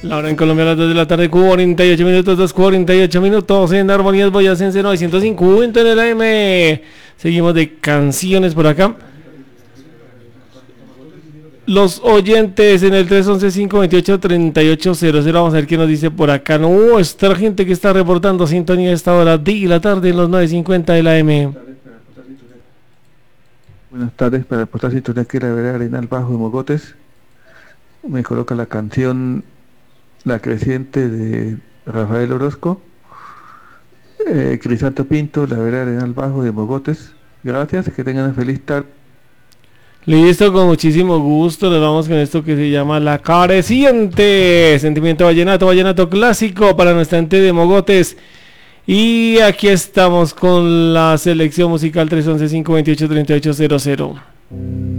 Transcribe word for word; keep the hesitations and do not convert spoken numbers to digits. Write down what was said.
La hora en Colombia a las dos de la tarde, cuarenta y ocho minutos, dos cuarenta y ocho minutos en Armonías Boyacense novecientos cincuenta en el A M. Seguimos de canciones por acá. Los oyentes en el tres once, cinco veintiocho, treinta y ocho cero cero. Vamos a ver qué nos dice por acá. Nuestra gente que está reportando sintonía a esta hora de la tarde en los nueve cincuenta del A M. Buenas tardes, para reportar sintonía que la vereda Arenal Bajo de Mogotes. Me coloca la canción La Creciente de Rafael Orozco. Eh, Crisanto Pinto, la vereda Arenal Bajo de Mogotes. Gracias, que tengan una feliz tarde. Listo, con muchísimo gusto. Nos vamos con esto que se llama La Creciente. Sentimiento vallenato, vallenato clásico para nuestra gente de Mogotes. Y aquí estamos con la selección musical tres once, cinco veintiocho, treinta y ocho cero cero.